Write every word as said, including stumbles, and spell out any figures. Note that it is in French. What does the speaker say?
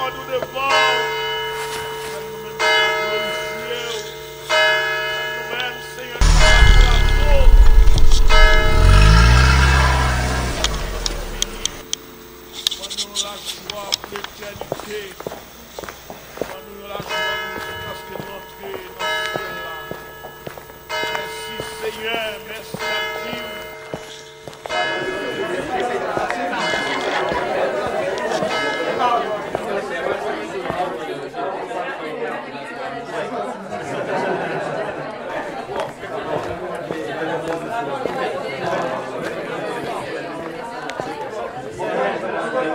encore nous devant. Nous-mêmes, glorifier. Nous-mêmes, Seigneur, nous la joie pour l'éternité. Nous la joie parce que nous entrons dans ce ciel-là. Merci Seigneur.